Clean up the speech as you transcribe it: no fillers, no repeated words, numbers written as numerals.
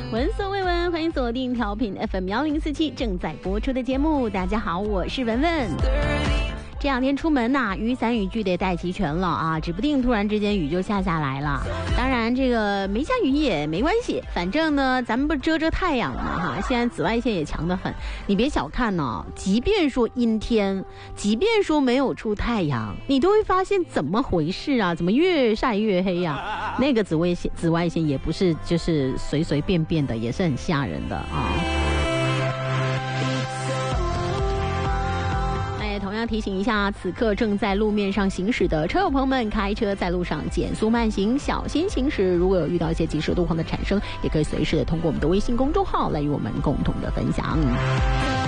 闻所未闻，欢迎锁定调频 FM1047正在播出的节目。大家好，我是文文。这两天出门呐，雨伞雨具得带齐全了啊，指不定突然之间雨就下来了。当然这个没下雨也没关系，反正呢咱们不遮太阳嘛哈，现在紫外线也强得很。你别小看呢，即便说阴天，即便说没有出太阳，你都会发现怎么回事啊，怎么越晒越黑啊。那个紫外线也不是就是随随便便的，也是很吓人的啊。同样提醒一下，此刻正在路面上行驶的车友朋友们，开车在路上减速慢行，小心行驶。如果有遇到一些及时路况的产生，也可以随时的通过我们的微信公众号来与我们共同的分享。